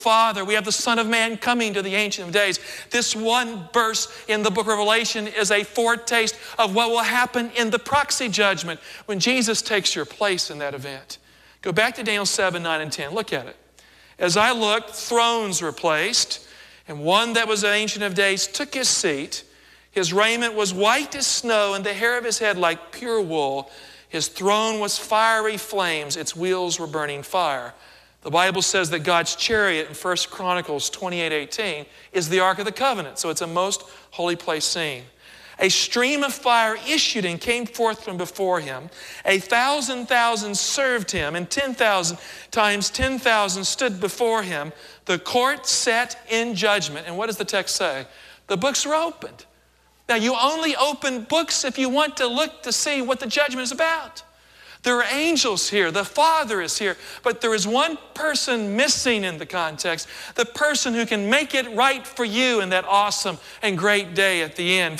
Father. We have the Son of Man coming to the Ancient of Days. This one verse in the book of Revelation is a foretaste of what will happen in the proxy judgment when Jesus takes your place in that event. Go back to Daniel 7, 9, and 10. Look at it. As I looked, thrones were placed, and one that was the Ancient of Days took his seat. His raiment was white as snow, and the hair of his head like pure wool. His throne was fiery flames. Its wheels were burning fire. The Bible says that God's chariot in 1 Chronicles 28:18 is the Ark of the Covenant, so it's a most holy place scene. A stream of fire issued and came forth from before him. 1,000,000 served him, and 10,000 times 10,000 stood before him. The court sat in judgment. And what does the text say? The books were opened. Now, you only open books if you want to look to see what the judgment is about. There are angels here. The Father is here. But there is one person missing in the context, the person who can make it right for you in that awesome and great day at the end.